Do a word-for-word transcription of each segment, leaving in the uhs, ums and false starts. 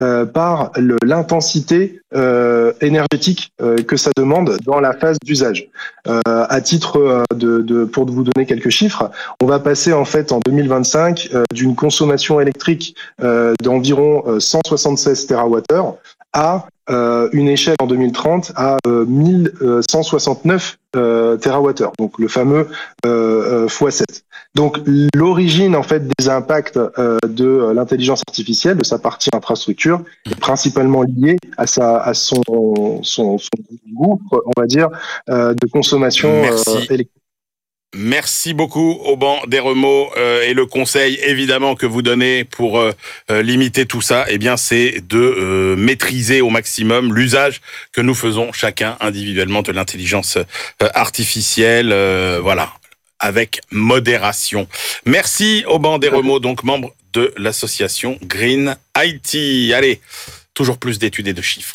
euh, par le, l'intensité euh, énergétique euh, que ça demande dans la phase d'usage. Euh, à titre euh, de, de, pour vous donner quelques chiffres, on va passer en fait en deux mille vingt-cinq euh, d'une consommation électrique euh, d'environ euh, cent soixante-seize térawattheures à euh, une échelle en deux mille trente à euh, mille cent soixante-neuf euh, térawattheures, donc le fameux euh, euh, fois sept. Donc l'origine en fait des impacts euh, de l'intelligence artificielle, de sa partie infrastructure, est principalement liée à sa à son son, son gouffre, on va dire, euh, de consommation euh, électrique. Merci beaucoup Auban Desremeaux euh, et le conseil évidemment que vous donnez pour euh, euh, limiter tout ça, eh bien c'est de euh, maîtriser au maximum l'usage que nous faisons chacun individuellement de l'intelligence euh, artificielle, euh, voilà, avec modération. Merci Auban Desremeaux, donc membre de l'association Green I T. Allez, toujours plus d'études et de chiffres.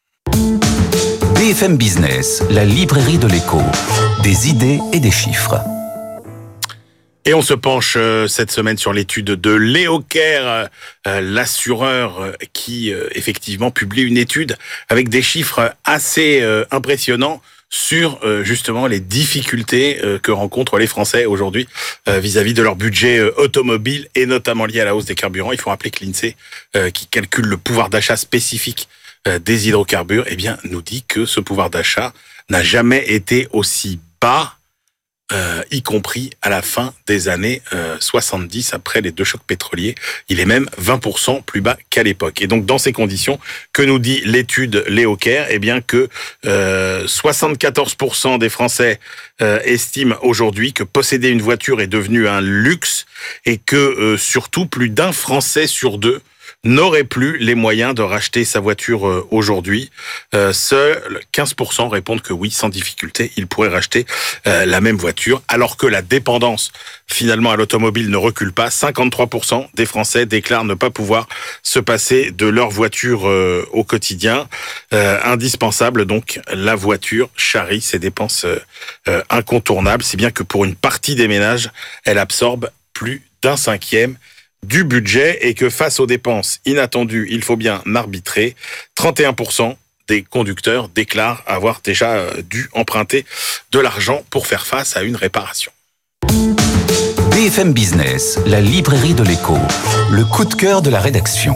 B F M Business, la librairie de l'écho, des idées et des chiffres. Et on se penche euh, cette semaine sur l'étude de Leocare, euh, l'assureur euh, qui euh, effectivement publie une étude avec des chiffres assez euh, impressionnants sur euh, justement les difficultés euh, que rencontrent les Français aujourd'hui euh, vis-à-vis de leur budget euh, automobile et notamment lié à la hausse des carburants. Il faut rappeler que l'INSEE, euh, qui calcule le pouvoir d'achat spécifique des hydrocarbures, eh bien, nous dit que ce pouvoir d'achat n'a jamais été aussi bas, euh, y compris à la fin des années euh, soixante-dix, après les deux chocs pétroliers. Il est même vingt pour cent plus bas qu'à l'époque. Et donc, dans ces conditions, que nous dit l'étude Leocare? Eh bien, que euh, soixante-quatorze pour cent des Français euh, estiment aujourd'hui que posséder une voiture est devenu un luxe et que, euh, surtout, plus d'un Français sur deux n'aurait plus les moyens de racheter sa voiture euh, aujourd'hui. Euh, seuls quinze pour cent répondent que oui, sans difficulté, ils pourraient racheter euh, la même voiture, alors que la dépendance finalement à l'automobile ne recule pas. cinquante-trois pour cent des Français déclarent ne pas pouvoir se passer de leur voiture euh, au quotidien. Euh, indispensable, donc la voiture charrie ses dépenses euh, incontournables, si bien que pour une partie des ménages, elle absorbe plus d'un cinquième du budget et que face aux dépenses inattendues, il faut bien arbitrer. trente et un pour cent des conducteurs déclarent avoir déjà dû emprunter de l'argent pour faire face à une réparation. B F M Business, la librairie de l'écho, le coup de cœur de la rédaction.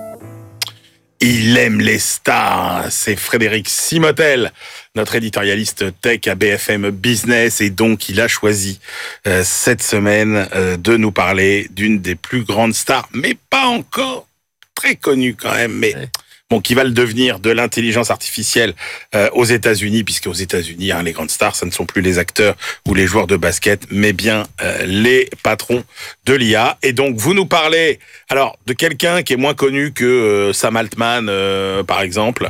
Il aime les stars, c'est Frédéric Simotel, notre éditorialiste tech à B F M Business, et donc il a choisi euh, cette semaine euh, de nous parler d'une des plus grandes stars, mais pas encore très connue quand même, mais ouais. Bon, qui va le devenir, de l'intelligence artificielle euh, aux États-Unis, puisque aux États-Unis, hein, les grandes stars, ce ne sont plus les acteurs ou les joueurs de basket, mais bien euh, les patrons de l'I A. Et donc, vous nous parlez, alors, de quelqu'un qui est moins connu que euh, Sam Altman, euh, par exemple,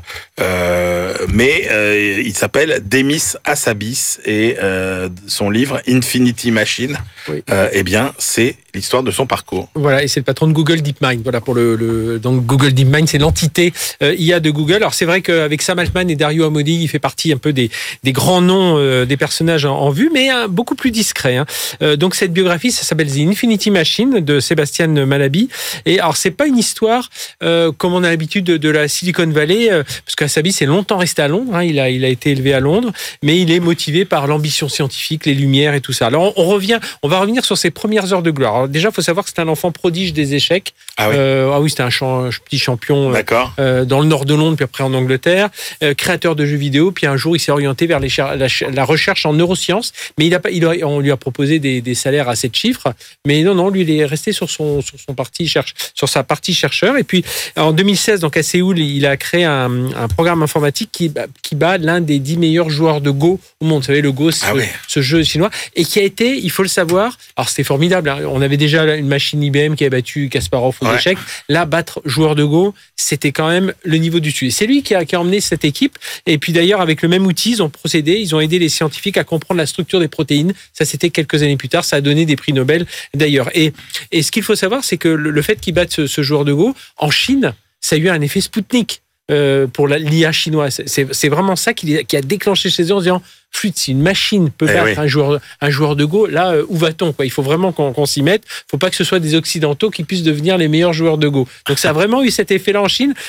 euh, mais euh, il s'appelle Demis Hassabis, et euh, son livre Infinity Machine, oui. euh, eh bien, c'est l'histoire de son parcours. Voilà, et c'est le patron de Google DeepMind. Voilà pour le, le donc Google DeepMind, c'est l'entité euh, I A de Google. Alors c'est vrai qu'avec Sam Altman et Dario Amodei, il fait partie un peu des des grands noms euh, des personnages en, en vue, mais hein, beaucoup plus discret. Hein. Euh, donc cette biographie, ça s'appelle The Infinity Machine de Sébastien Malaby. Et alors c'est pas une histoire euh, comme on a l'habitude de, de la Silicon Valley, euh, parce qu'Hassabis est longtemps resté à Londres. Hein, il a il a été élevé à Londres, mais il est motivé par l'ambition scientifique, les lumières et tout ça. Alors on, on revient, on va revenir sur ses premières heures de gloire. Alors, déjà, il faut savoir que c'est un enfant prodige des échecs. Ah oui, euh, ah oui c'était un champ, petit champion euh, dans le nord de Londres, puis après en Angleterre, euh, créateur de jeux vidéo. Puis un jour, il s'est orienté vers les cher- la, la recherche en neurosciences. Mais il a pas, il a, on lui a proposé des, des salaires à sept chiffres. Mais non, non, lui, il est resté sur son, sur son parti cherche, sur sa partie chercheur. Et puis en deux mille seize, donc à Séoul, il a créé un, un programme informatique qui, qui bat l'un des dix meilleurs joueurs de Go au monde. Vous savez, le Go, c'est ah ce, oui. ce jeu chinois, et qui a été, il faut le savoir. Alors c'était formidable. Hein, on avait déjà une machine I B M qui a battu Kasparov aux ouais. échecs. Là, battre joueur de Go, c'était quand même le niveau du dessus. C'est lui qui a, qui a emmené cette équipe. Et puis d'ailleurs, avec le même outil, ils ont procédé, ils ont aidé les scientifiques à comprendre la structure des protéines. Ça, c'était quelques années plus tard. Ça a donné des prix Nobel d'ailleurs. Et, et ce qu'il faut savoir, c'est que le, le fait qu'ils battent ce, ce joueur de Go, en Chine, ça a eu un effet Spoutnik. Euh, pour la, l'I A chinoise. C'est, c'est vraiment ça qui, qui a déclenché chez eux en disant flûte, si une machine peut battre eh oui. un, joueur, un joueur de Go, là, euh, où va-t-on quoi? Il faut vraiment qu'on, qu'on s'y mette. Il ne faut pas que ce soit des Occidentaux qui puissent devenir les meilleurs joueurs de Go. Donc ça a vraiment eu cet effet-là en Chine.